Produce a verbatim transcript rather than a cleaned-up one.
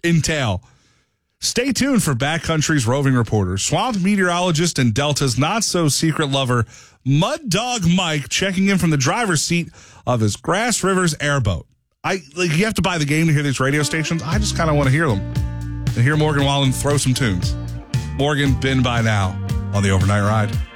entail. Stay tuned for Backcountry's roving reporter, swamp meteorologist, and Delta's not-so-secret lover, Mud Dog Mike, checking in from the driver's seat of his Grass Rivers airboat. I like you have to buy the game to hear these radio stations. I just kind of want to hear them and hear Morgan Wallen throw some tunes. Morgan, been by now on the Overnight Ride.